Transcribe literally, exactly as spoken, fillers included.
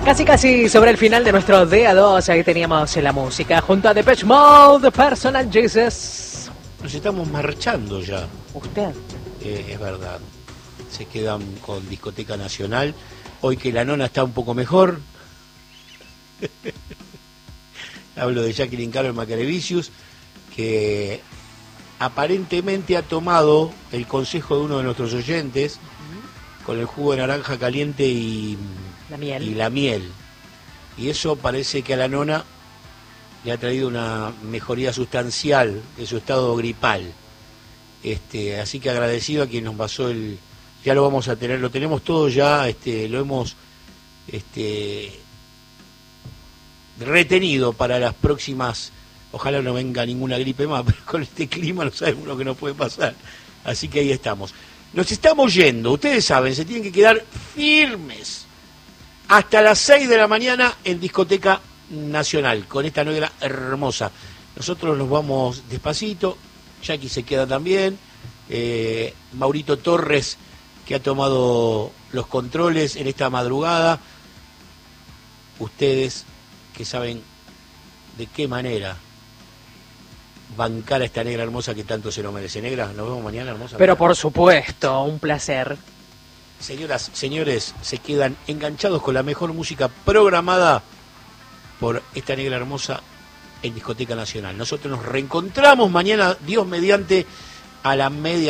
Casi casi sobre el final de nuestro día dos, ahí teníamos la música junto a Depeche Mode, Personal Jesus. Nos estamos marchando ya. ¿Usted? Eh, es verdad. Se quedan con Discoteca Nacional. Hoy que la nona está un poco mejor. Hablo de Jacqueline Carol Macarevicius, que aparentemente ha tomado el consejo de uno de nuestros oyentes, uh-huh, con el jugo de naranja caliente y la miel. y la miel. Y eso parece que a la nona le ha traído una mejoría sustancial de su estado gripal. Este, así que agradecido a quien nos pasó el... Ya lo vamos a tener, lo tenemos todo ya, este, lo hemos este, retenido para las próximas... Ojalá no venga ninguna gripe más, pero con este clima no sabemos lo que nos puede pasar. Así que ahí estamos. Nos estamos yendo, ustedes saben, se tienen que quedar firmes hasta las seis de la mañana en Discoteca Nacional, con esta negra hermosa. Nosotros nos vamos despacito, Jackie se queda también, eh, Maurito Torres, que ha tomado los controles en esta madrugada. Ustedes que saben de qué manera bancar a esta negra hermosa que tanto se lo merece. Negra, nos vemos mañana, hermosa. Pero por supuesto, un placer. Señoras, señores, se quedan enganchados con la mejor música programada por esta negra hermosa en Discoteca Nacional. Nosotros nos reencontramos mañana, Dios mediante, a la media.